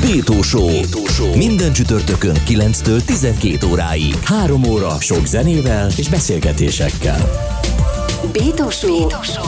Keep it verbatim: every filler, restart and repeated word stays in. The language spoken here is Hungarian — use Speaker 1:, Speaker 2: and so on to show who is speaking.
Speaker 1: Bétó Show. Minden csütörtökön kilenctől tizenkét óráig. Három óra sok zenével és beszélgetésekkel.
Speaker 2: Bétó Show.